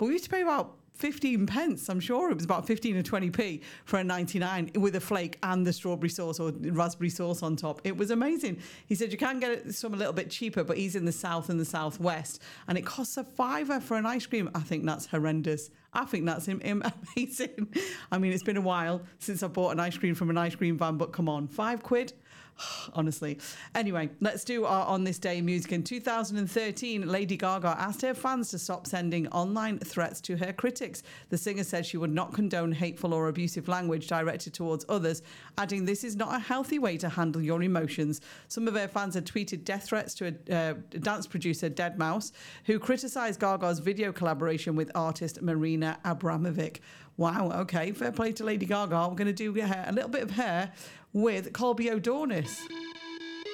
But we used to pay about 15 pence. I'm sure it was about 15 or 20p for a 99 with a flake and the strawberry sauce or raspberry sauce on top. It was amazing. He said you can get some a little bit cheaper, but he's in the south and the southwest, and it costs a fiver for an ice cream. I think that's horrendous. I think that's amazing. I mean, it's been a while since I bought an ice cream from an ice cream van, but come on, £5? Honestly. Anyway, let's do our On This Day in Music. In 2013, Lady Gaga asked her fans to stop sending online threats to her critics. The singer said she would not condone hateful or abusive language directed towards others, adding, "This is not a healthy way to handle your emotions." Some of her fans had tweeted death threats to a dance producer, Deadmau5, who criticised Gaga's video collaboration with artist Marina Abramovic. Wow, okay, fair play to Lady Gaga. We're going to do a little bit of her with Colby O'Donis.